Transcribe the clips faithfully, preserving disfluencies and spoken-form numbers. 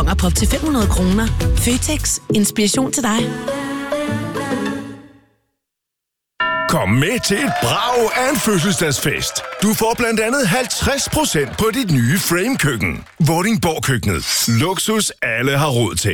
på op til fem hundrede kroner. Føtex. Inspiration til dig. Kom med til et brag af en fødselsdagsfest. Du får blandt andet halvtreds procent på dit nye Frame-køkken. Vordingborg-køkkenet. Luksus alle har råd til.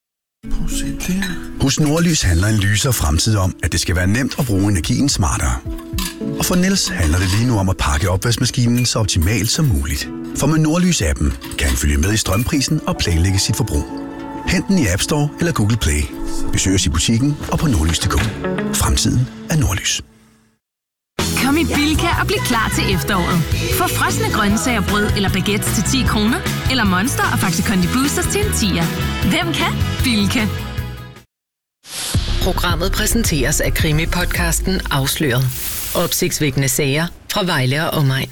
Hos Nordlys handler en lysere fremtid om, at det skal være nemt at bruge energien smartere. Og for Niels handler det lige nu om at pakke opvaskemaskinen så optimalt som muligt. For med Nordlys-appen kan han følge med i strømprisen og planlægge sit forbrug. Hent den i App Store eller Google Play. Besøg os i butikken og på nordlys punktum d k. Fremtiden er Nordlys. Kom i Bilka og bliv klar til efteråret. Få frosne grøntsager, brød eller baguettes til ti kroner, eller Monster og Faxi Kondi Boosters til en tier. Hvem kan? Bilka. Programmet præsenteres af krimi-podcasten Afsløret. Opsigtsvækkende sager fra Vejle og omegn.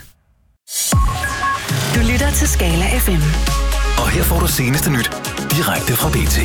Du lytter til Skala F M. Og her får du seneste nyt direkte fra B T.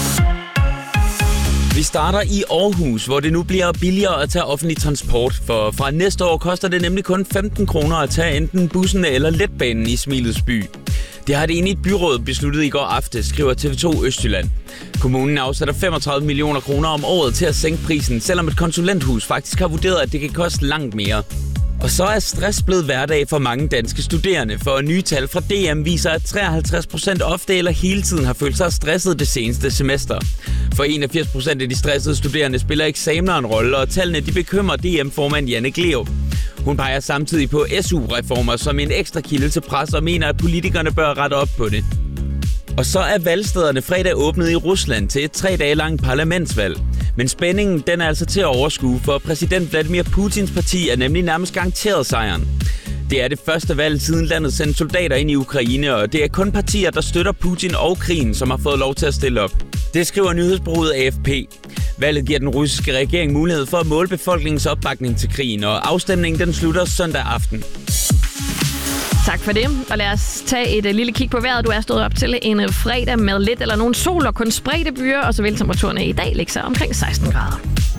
Vi starter i Aarhus, hvor det nu bliver billigere at tage offentlig transport. For fra næste år koster det nemlig kun femten kroner at tage enten bussen eller letbanen i Smilets by. Det har det enigt byråd besluttet i går aftes, skriver T V to Østjylland. Kommunen afsætter femogtredive millioner kroner om året til at sænke prisen, selvom et konsulenthus faktisk har vurderet, at det kan koste langt mere. Og så er stress blevet hverdag for mange danske studerende, for nye tal fra D M viser, at treoghalvtreds procent ofte eller hele tiden har følt sig stresset det seneste semester. For enogfirs procent af de stressede studerende spiller eksamener en rolle, og tallene de bekymrer D M-formand Janne Gleup. Hun peger samtidig på S U-reformer som en ekstra kilde til pres og mener, at politikerne bør rette op på det. Og så er valgstederne fredag åbnet i Rusland til et tre dage langt parlamentsvalg. Men spændingen den er altså til at overskue, for præsident Vladimir Putins parti er nemlig nærmest garanteret sejren. Det er det første valg siden landet sendte soldater ind i Ukraine, og det er kun partier, der støtter Putin og krigen, som har fået lov til at stille op. Det skriver nyhedsbureauet A F P. Valget giver den russiske regering mulighed for at måle befolkningens opbakning til krigen, og afstemningen den slutter søndag aften. Tak for det, og lad os tage et uh, lille kig på vejret. Du er stået op til en uh, fredag med lidt eller nogen sol og kun spredte byer, og så vil temperaturen i dag ligge sig omkring seksten grader.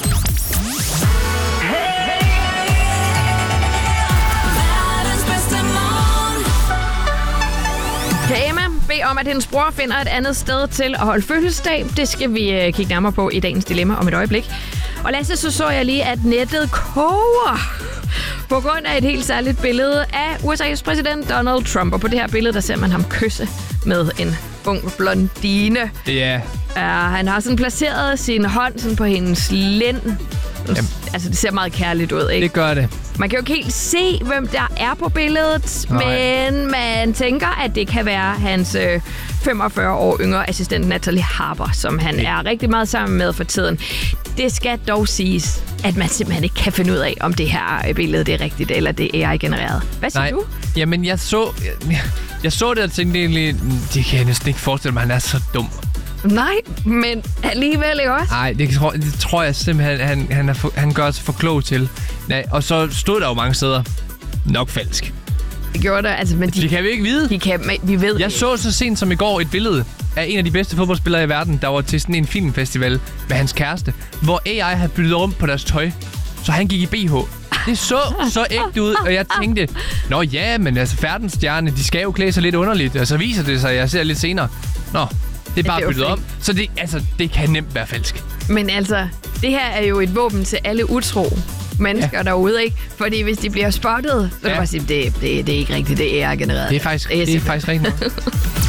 Kan Emma bede om, at hendes bror finder et andet sted til at holde fødselsdag? Det skal vi uh, kigge nærmere på i dagens dilemma om et øjeblik. Og Lasse, så så jeg lige, at nettet koger på grund af et helt særligt billede af U S A's præsident Donald Trump. Og på det her billede, der ser man ham kysse med en ung blondine. Ja. Yeah. Uh, han har sådan placeret sin hånd sådan på hendes lænd. Jamen. Altså, det ser meget kærligt ud, ikke? Det gør det. Man kan jo ikke helt se, hvem der er på billedet, Nej. Men man tænker, at det kan være hans øh, femogfyrre år yngre assistent Natalie Harper, som han okay. er rigtig meget sammen med for tiden. Det skal dog siges, at man simpelthen ikke kan finde ud af, om det her billede det er rigtigt, eller det er A I-genereret. Hvad siger Nej. du? Jamen, jeg så, jeg, jeg så det og tænkte egentlig, det kan jeg næsten ikke forestille mig, han er så dum. Nej, men alligevel ikke også? Nej, det, tror, det tror jeg simpelthen, han, han, er for, han gør sig for klog til. Nej, og så stod der jo mange steder, nok falsk. Det gjorde det, altså, men de, det kan vi ikke vide. De kan, vi ved jeg så så sent som i går et billede af en af de bedste fodboldspillere i verden, der var til sådan en filmfestival med hans kæreste, hvor A I havde byttet rum på deres tøj, så han gik i B H. Det så så ægte ud, og jeg tænkte, nå ja, men altså færdenstjerne, de skal jo klæde sig lidt underligt, og så viser det sig, jeg ser lidt senere. Nå, det er bare byttet om. Så det, altså, det kan nemt være falsk. Men altså, det her er jo et våben til alle utro mennesker ja. derude, ikke? Fordi hvis de bliver spottet, så ja. er det bare sige, det, det, det er ikke rigtigt, det er genereret. Det er faktisk, det er, det er faktisk rigtigt.